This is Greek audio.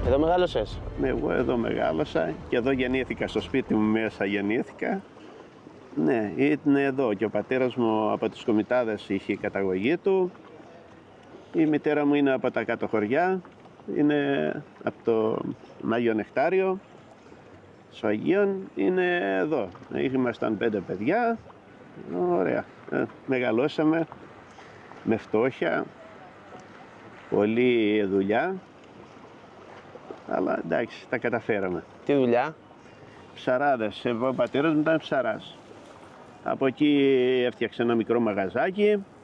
Εδώ μεγάλωσες? Ναι, εγώ εδώ μεγάλωσα και εδώ γεννήθηκα, στο σπίτι μου μέσα γεννήθηκα. Ναι, είναι εδώ και ο πατέρας μου από τις Κομιτάδες είχε καταγωγή του. Η μητέρα μου είναι από τα κάτω χωριά, είναι από το Άγιο Νεκτάριο, στο Αγίον, είναι εδώ. Ήμασταν 5 παιδιά, ωραία. Μεγαλώσαμε με φτώχεια, πολλή δουλειά, αλλά εντάξει, τα καταφέραμε. Τι δουλειά? Ψαράδες, ο πατέρας μου ήταν ψαράς. Από εκεί έφτιαξε ένα μικρό μαγαζάκι